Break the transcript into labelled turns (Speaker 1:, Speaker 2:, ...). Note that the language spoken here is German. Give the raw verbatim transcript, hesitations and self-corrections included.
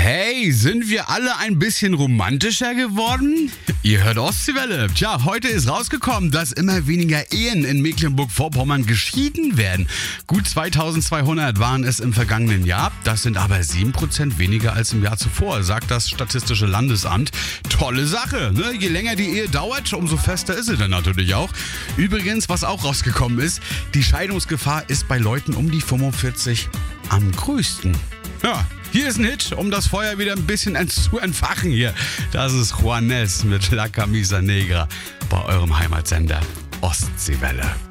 Speaker 1: Hey, sind wir alle ein bisschen romantischer geworden? Ihr hört Ostseewelle. Tja, heute ist rausgekommen, dass immer weniger Ehen in Mecklenburg-Vorpommern geschieden werden. Gut zweitausendzweihundert waren es im vergangenen Jahr. Das sind aber sieben Prozent weniger als im Jahr zuvor, sagt das Statistische Landesamt. Tolle Sache, ne? Je länger die Ehe dauert, umso fester ist sie dann natürlich auch. Übrigens, was auch rausgekommen ist, die Scheidungsgefahr ist bei Leuten um die fünfundvierzig am größten. Ja, hier ist ein Hit, um das Feuer wieder ein bisschen zu entfachen hier. Das ist Juanes mit La Camisa Negra bei eurem Heimatsender Ostseewelle.